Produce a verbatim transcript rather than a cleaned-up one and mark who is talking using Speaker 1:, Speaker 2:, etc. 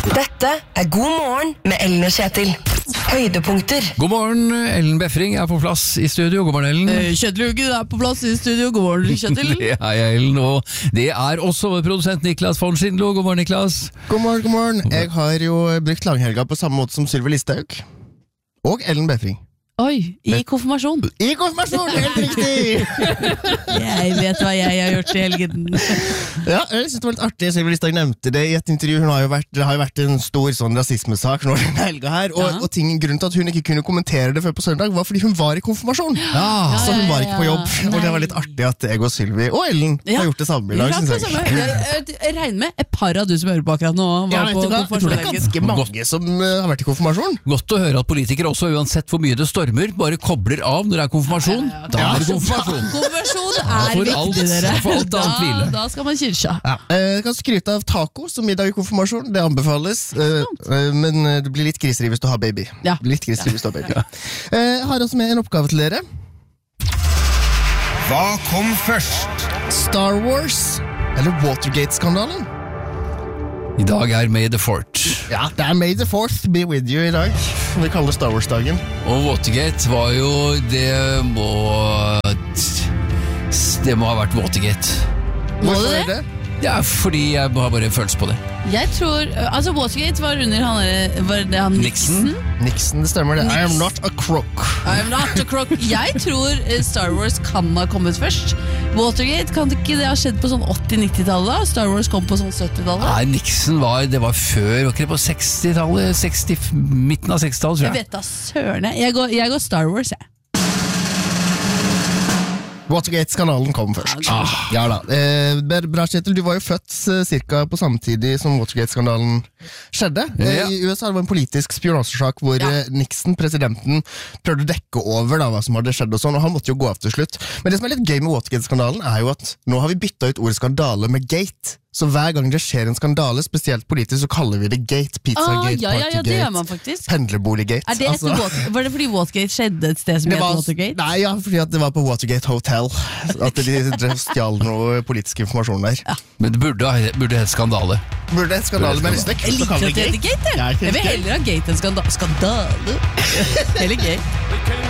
Speaker 1: Dette er God morgen med Ellen og Kjetil. Høydepunkter.
Speaker 2: God morgen, Ellen Befring er på plass i studio. God morgen, Ellen.
Speaker 3: Eh, Kjetil Hugen er på plass i studio. God morgen, Kjetil.
Speaker 2: Det er jeg, Ellen, og det er også produsent Niklas von Schindlo. God morgen, Niklas.
Speaker 4: God morgen, god morgen. Jeg har jo brukt langhelga på samme måte som Sylvi Listhaug. Og Ellen Befring.
Speaker 3: Oi, i konfirmasjon.
Speaker 4: I konfirmasjon, helt riktig!
Speaker 3: Jeg vet hva jeg har gjort i helgen.
Speaker 4: Ja, jeg synes det var litt artig. Sylvi Listhaug nevnte det i et intervju. Hun har jo vært, det har jo vært en stor sånn rasismesak nå denne helga her. Og,
Speaker 3: Ja.
Speaker 4: og ting, grunnen til at hun ikke kunne kommentere det før på søndag, var fordi hun var i konfirmasjon.
Speaker 2: Ja,
Speaker 4: Så hun var ikke på jobb.
Speaker 3: ja, ja.
Speaker 4: Og det var litt artig at jeg og Sylvi og Ellen
Speaker 3: Ja.
Speaker 4: har gjort det samme i dag,
Speaker 3: Ja,
Speaker 4: synes
Speaker 3: det
Speaker 4: jeg.
Speaker 3: samme. Jeg, jeg, jeg regner med et par av du som hører på akkurat nå var
Speaker 4: Ja,
Speaker 3: på
Speaker 4: vet du hva? Jeg tror det er
Speaker 3: konfirmasjon.
Speaker 4: ganske mange som uh, har vært i konfirmasjon.
Speaker 2: Godt å høre at politikere også, uansett hvor mye det stormer, bare kobler av når det er konfirmasjon. Da er det konfirmasjon.
Speaker 3: Konfirmasjon
Speaker 2: Ja,
Speaker 3: er
Speaker 2: for alt-
Speaker 3: viktig, dere.
Speaker 2: for alt annet
Speaker 3: Da,
Speaker 2: hvile.
Speaker 3: da skal man kyrkja.
Speaker 4: Ja. Eh, Jeg kan skryte av taco som middag i konfirmasjon. Det anbefales. Eh, eh, men eh, det blir litt griseri hvis du har baby.
Speaker 3: Ja.
Speaker 4: Litt griseri hvis du har baby. Eh, Jeg har også med en oppgave til dere.
Speaker 5: Hva kom først?
Speaker 4: Star Wars eller Watergate-skandalen?
Speaker 2: I dag er May the Fourth.
Speaker 4: Ja, det er May the Fourth be with you i dag. Vi kaller det Star Wars-dagen.
Speaker 2: Og Watergate var jo Det må Det må ha vært Watergate.
Speaker 3: Må
Speaker 4: Hvorfor
Speaker 3: det
Speaker 4: er det?
Speaker 2: Ja, fordi jeg har bare en følelse på det.
Speaker 3: Jeg tror, altså Watergate var under han, der- var det han
Speaker 2: Nixon?
Speaker 3: Nixon?
Speaker 4: Nixon, det stemmer det. I am not a crook.
Speaker 3: I'm not a crook. Jeg tror eh, Star Wars kan ha kommet først. Watergate, kan ikke det ha skjedd på sånn åtti-nittitallet? Star Wars kom på sånn syttitallet?
Speaker 2: Nei, Nixon var Det var før, var ikke det på sekstitallet? seksti, midten av sekstitallet,
Speaker 3: Jeg
Speaker 2: tror jeg.
Speaker 3: vet da søren. jeg. Jeg går, jeg går Star Wars, jeg.
Speaker 4: Watergate-skandalen kom først. Ja da. Eh, bra, Kjetil, du var jo født eh, cirka på samtidig som Watergate-skandalen skjedde. Eh,
Speaker 2: Ja.
Speaker 4: I U S A det var en politisk spionasjesak hvor
Speaker 3: Ja.
Speaker 4: eh, Nixon, presidenten, prøvde å dekke over da, hva som hadde skjedd og sånn, og han måtte jo gå av til slutt. Men det som er litt gøy med Watergate-skandalen er jo at nå har vi byttet ut ordet skandale med gate. Så hver gang det skjer en skandale, spesielt politisk, så kaller vi det gate.
Speaker 3: Ah,
Speaker 4: Pizzagate,
Speaker 3: ja, ja, ja, det gjør man
Speaker 4: Partygate,
Speaker 3: faktisk.
Speaker 4: pendlerboliggate.
Speaker 3: Er det etter
Speaker 4: Altså-
Speaker 3: Water, var det fordi Watergate skjedde et sted som
Speaker 4: Det
Speaker 3: het
Speaker 4: var,
Speaker 3: Watergate?
Speaker 4: nei, ja, fordi at det var på Watergate Hotel. At de drev- stjal noe politisk informasjon der.
Speaker 2: Men det burde, ha- burde hett skandale.
Speaker 4: Burde et skandale, men det er
Speaker 3: Jeg
Speaker 4: kult å
Speaker 3: liker
Speaker 4: kalle
Speaker 3: at
Speaker 4: det
Speaker 3: det heter
Speaker 4: gate.
Speaker 3: gate, jeg.
Speaker 4: Ja, ikke
Speaker 3: Jeg vil
Speaker 4: gate.
Speaker 3: heller ha gate enn skandale. Skandale. Eller gate.